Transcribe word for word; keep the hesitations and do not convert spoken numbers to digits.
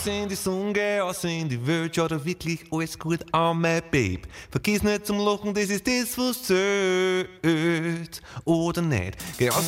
Raus in die Sonne, geh raus in die Welt, schau da wirklich alles gut an, mein Babe. Vergiss nicht zum Lachen, das ist das, was zählt, oder nicht? Geh raus